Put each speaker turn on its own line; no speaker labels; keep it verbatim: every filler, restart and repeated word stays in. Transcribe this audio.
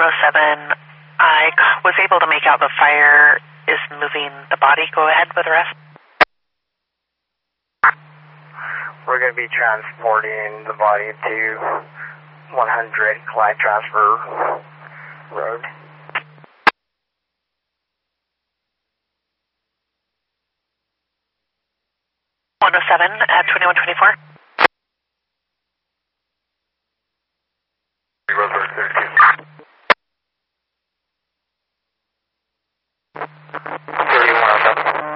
oh seven, I c- was able to make out the fire is moving the body. Go ahead with the rest.
We're going to be transporting the body to one hundred Clyde Transfer Road.
one oh seven at twenty-one twenty-four.